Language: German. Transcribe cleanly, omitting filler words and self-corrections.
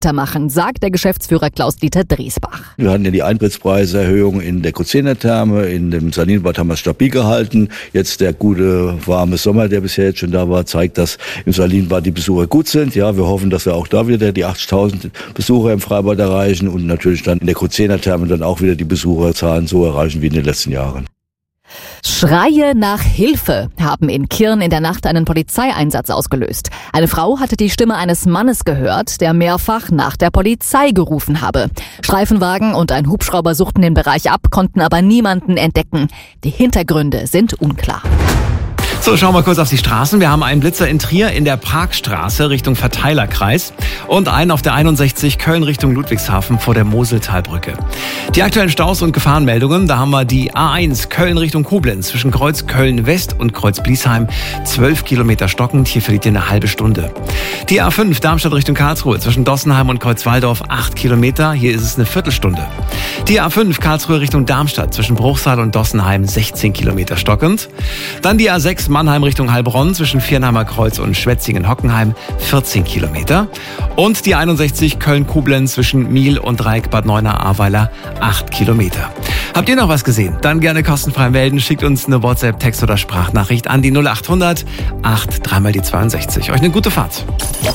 weitermachen, sagt der Geschäftsführer Klaus-Dieter Driesbach. Wir hatten ja die Eintrittspreiserhöhung in der Kuzener-Therme, in dem Salinbad haben wir es stabil gehalten. Jetzt der gute, warme Sommer, der bisher jetzt schon da war, zeigt, dass im Salinbad die Besucher gut sind. Ja, wir hoffen, dass wir auch da wieder die 80.000 Besucher im Freibad erreichen und natürlich dann in der Kuzener-Therme dann auch wieder die Besucherzahlen so erreichen wie in den letzten Jahren. Schreie nach Hilfe haben in Kirn in der Nacht einen Polizeieinsatz ausgelöst. Eine Frau hatte die Stimme eines Mannes gehört, der mehrfach nach der Polizei gerufen habe. Streifenwagen und ein Hubschrauber suchten den Bereich ab, konnten aber niemanden entdecken. Die Hintergründe sind unklar. So, schauen wir kurz auf die Straßen. Wir haben einen Blitzer in Trier in der Parkstraße Richtung Verteilerkreis und einen auf der 61 Köln Richtung Ludwigshafen vor der Moseltalbrücke. Die aktuellen Staus und Gefahrenmeldungen, da haben wir die A1 Köln Richtung Koblenz zwischen Kreuz Köln West und Kreuz Bliesheim 12 Kilometer stockend, hier verliert ihr eine halbe Stunde. Die A5 Darmstadt Richtung Karlsruhe zwischen Dossenheim und Kreuzwaldorf 8 Kilometer, hier ist es eine Viertelstunde. Die A5 Karlsruhe Richtung Darmstadt zwischen Bruchsal und Dossenheim 16 Kilometer stockend. Dann die A6 Mannheim Richtung Heilbronn zwischen Viernheimer Kreuz und Schwetzingen-Hockenheim 14 Kilometer. Und die 61 Köln-Koblenz zwischen Miel und Dreieck Bad Neuenahr-Ahrweiler 8 Kilometer. Habt ihr noch was gesehen? Dann gerne kostenfrei melden. Schickt uns eine WhatsApp, Text oder Sprachnachricht an die 0800 8 3 mal die 62. Euch eine gute Fahrt.